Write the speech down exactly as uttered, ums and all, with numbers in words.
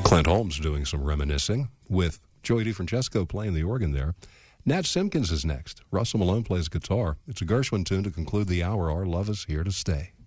Clint Holmes doing some reminiscing with Joey DeFrancesco playing the organ there. Nat Simpkins is next. Russell Malone plays guitar. It's a Gershwin tune to conclude the hour. Our love is here to stay.